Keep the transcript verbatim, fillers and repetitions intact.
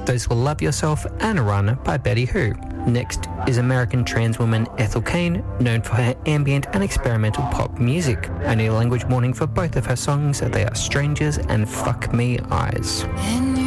Those were Love Yourself and Run by Betty Who. Next is American trans woman Ethel Cain, known for her ambient and experimental pop music. Only a language warning for both of her songs, they are Strangers and Fuck Me Eyes. And